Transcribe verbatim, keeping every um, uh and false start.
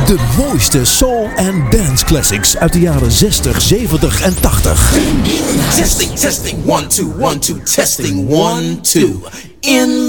De mooiste soul en dance classics uit de jaren zestig, zeventig en tachtig. Testing, testing, one, two, one, two, testing, one, two. In